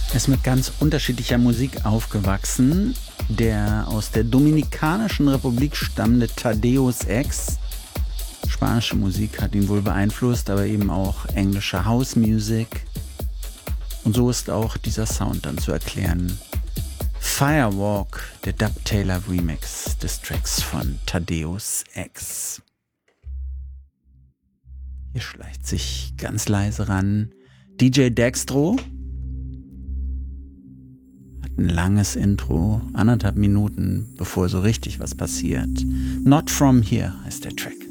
Er ist mit ganz unterschiedlicher Musik aufgewachsen. Der aus der Dominikanischen Republik stammende Thaddeus X. Spanische Musik hat ihn wohl beeinflusst, aber eben auch englische House Music. Und so ist auch dieser Sound dann zu erklären. Firewalk, der Dub-Taylor Remix des Tracks von Thaddeus X. Hier schleicht sich ganz leise ran DJ Dextro. Hat ein langes Intro, 1,5 Minuten, bevor so richtig was passiert. Not From Here heißt der Track.